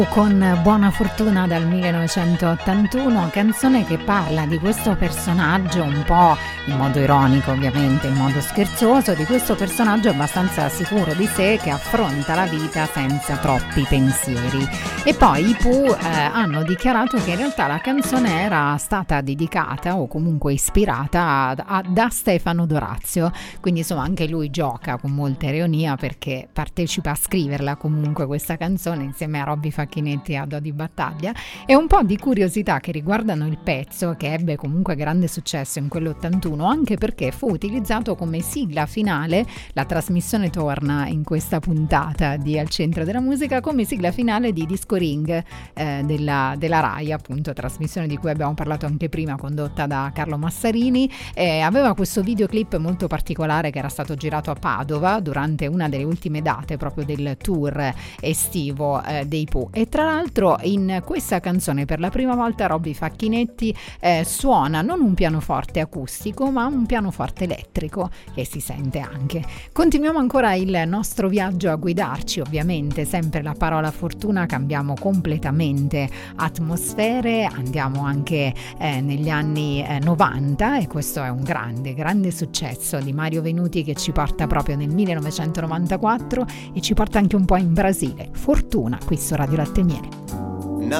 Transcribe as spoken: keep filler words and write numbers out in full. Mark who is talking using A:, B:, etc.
A: Con Buona Fortuna dal millenovecentottantuno, canzone che parla di questo personaggio un po' in modo ironico, ovviamente, in modo scherzoso, di questo personaggio abbastanza sicuro di sé che affronta la vita senza troppi pensieri. E poi i Pooh eh, hanno dichiarato che in realtà la canzone era stata dedicata o comunque ispirata a, a, da Stefano Dorazio, quindi insomma anche lui gioca con molta ironia perché partecipa a scriverla comunque questa canzone insieme a Robby Facchinetti e a Dodi Battaglia, e un po' di curiosità che riguardano il pezzo, che ebbe comunque grande successo in quell'ottantuno, anche perché fu utilizzato come sigla finale. La trasmissione torna in questa puntata di Al Centro della Musica come sigla finale di Disco Ring eh, della, della Rai, appunto trasmissione di cui abbiamo parlato anche prima, condotta da Carlo Massarini. Eh, aveva questo videoclip molto particolare che era stato girato a Padova durante una delle ultime date proprio del tour estivo eh, dei Pooh. E tra l'altro in questa canzone per la prima volta Robby Facchinetti eh, suona non un pianoforte acustico ma un pianoforte elettrico, che si sente anche. Continuiamo ancora il nostro viaggio a guidarci, ovviamente sempre la parola fortuna, cambiamo completamente atmosfere, andiamo anche eh, negli anni eh, novanta, e questo è un grande grande successo di Mario Venuti che ci porta proprio nel millenovecentonovantaquattro e ci porta anche un po' in Brasile. Fortuna qui su Radio Latte e Miele.